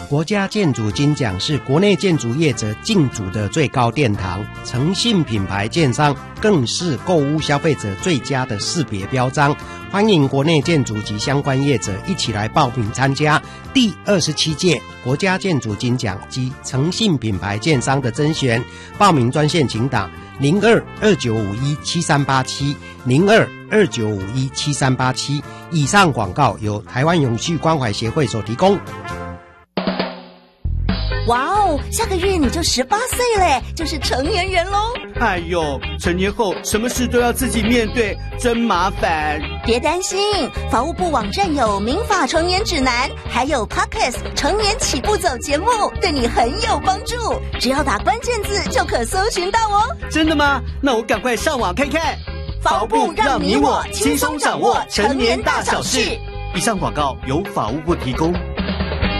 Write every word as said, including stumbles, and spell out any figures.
国家建筑金奖是国内建筑业者竞逐的最高殿堂，诚信品牌建商更是购物消费者最佳的识别标章。欢迎国内建筑及相关业者一起来报名参加第二十七届国家建筑金奖及诚信品牌建商的甄选。报名专线请打零二二九五一七三八七零二二九五一七三八七。以上广告由台湾永续关怀协会所提供。 哇哦，下个月你就十八岁嘞，就是成年人咯。 哎呦，成年后什么事都要自己面对，真麻烦。 别担心，法务部网站有民法成年指南，还有 Podcast 成年起步走节目，对你很有帮助。只要打关键字就可搜寻到哦。 真的吗？那我赶快上网看看。 法务部让你我轻松掌握成年大小事。 以上广告由法务部提供。